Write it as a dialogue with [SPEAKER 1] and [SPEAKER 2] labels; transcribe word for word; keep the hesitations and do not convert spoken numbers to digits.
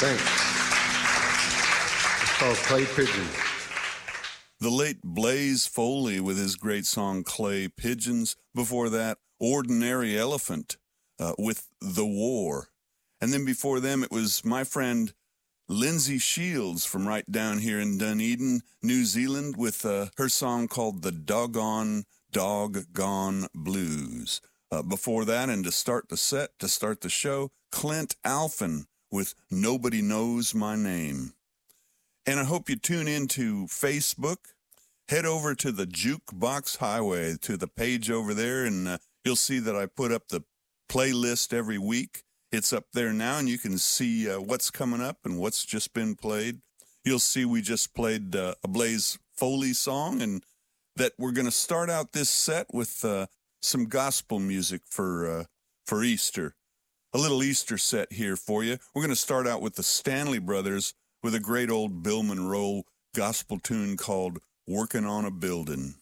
[SPEAKER 1] Thanks. It's called Clay Pigeons.
[SPEAKER 2] The late Blaze Foley with his great song Clay Pigeons. Before that, Ordinary Elephant uh, with The War. And then before them, it was my friend Lindsay Shields from right down here in Dunedin, New Zealand, with uh, her song called The Doggone Doggone Blues. Uh, before that, and to start the set, to start the show, Clint Alphin with Nobody Knows My Name. And I hope you tune in to Facebook. Head over to the Jukebox Highway, to the page over there, and uh, you'll see that I put up the playlist every week. It's up there now, and you can see uh, what's coming up and what's just been played. You'll see we just played uh, a Blaze Foley song, and that we're going to start out this set with uh, some gospel music for uh, for Easter. A little Easter set here for you. We're going to start out with the Stanley Brothers with a great old Bill Monroe gospel tune called Working on a Building.